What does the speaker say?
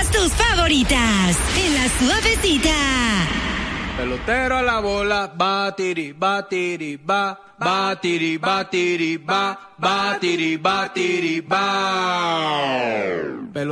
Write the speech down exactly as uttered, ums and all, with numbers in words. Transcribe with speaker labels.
Speaker 1: todas tus favoritas. En La Suavecita.
Speaker 2: Pelotero a la bola, batiri, batiri, ba, batiri, batiri, ba, batiri, batiri, ba.